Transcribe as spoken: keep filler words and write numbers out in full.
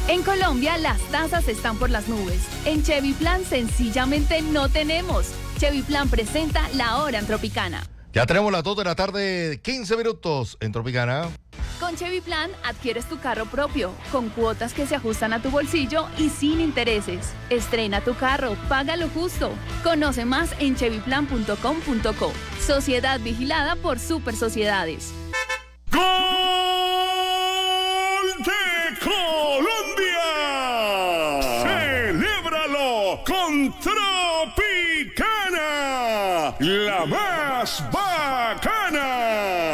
En Colombia las tasas están por las nubes. En Chevy Plan sencillamente no tenemos. Chevy Plan presenta La Hora en Tropicana. Ya tenemos las dos de la tarde, quince minutos en Tropicana. Con Chevy Plan adquieres tu carro propio, con cuotas que se ajustan a tu bolsillo y sin intereses. Estrena tu carro, paga lo justo. Conoce más en chevy plan punto com punto co. Sociedad vigilada por Super Sociedades. ¡Gol de Colombia! ¡Celébralo con Tropicana! ¡La más bacana!